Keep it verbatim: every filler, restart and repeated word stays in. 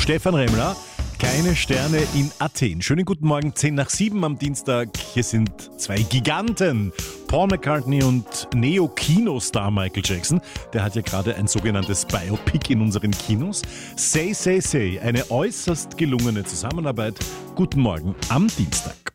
Stefan Remmler. Keine Sterne in Athen. Schönen guten Morgen, zehn nach sieben am Dienstag. Hier sind zwei Giganten. Paul McCartney und Neo-Kino-Star Michael Jackson. Der hat ja gerade ein sogenanntes Biopic in unseren Kinos. Say, say, say. Eine äußerst gelungene Zusammenarbeit. Guten Morgen am Dienstag.